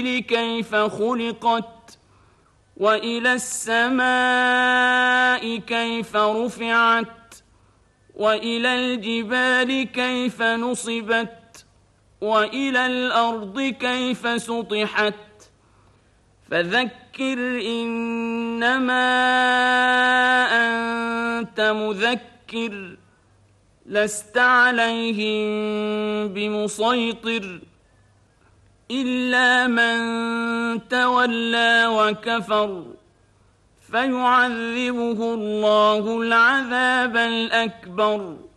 كيف خلقت وإلى السماء كيف رفعت وإلى الجبال كيف نصبت وإلى الأرض كيف سطحت فذكر إنما أنت مذكر لست عليهم بمسيطر إلا من تولى وكفر فيعذبه الله العذاب الأكبر